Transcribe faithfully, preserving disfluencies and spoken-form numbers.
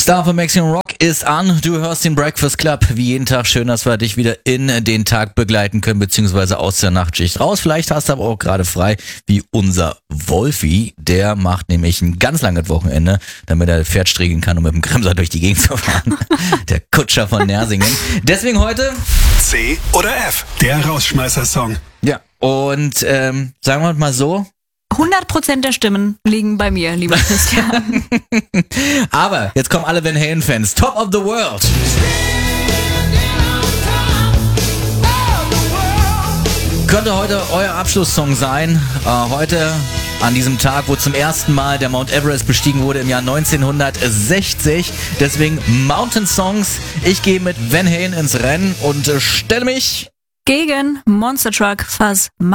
Star von Maximum Rock ist an. Du hörst den Breakfast Club wie jeden Tag. Schön, dass wir dich wieder in den Tag begleiten können, beziehungsweise aus der Nachtschicht raus. Vielleicht hast du aber auch gerade frei, wie unser Wolfi. Der macht nämlich ein ganz langes Wochenende, damit er Pferd striegeln kann, um mit dem Bremser durch die Gegend zu fahren. Der Kutscher von Nersingen. Deswegen heute C oder F, der Rausschmeißer-Song. Ja, und ähm, sagen wir mal so, hundert Prozent der Stimmen liegen bei mir, lieber Christian. aber jetzt kommen alle Van Halen-Fans. Top of the World. Könnte heute euer Abschlusssong sein. Äh, heute an diesem Tag, wo zum ersten Mal der Mount Everest bestiegen wurde im Jahr neunzehnhundertsechzig. Deswegen Mountain Songs. Ich gehe mit Van Halen ins Rennen und äh, stelle mich Gegen Monster Truck Fuzz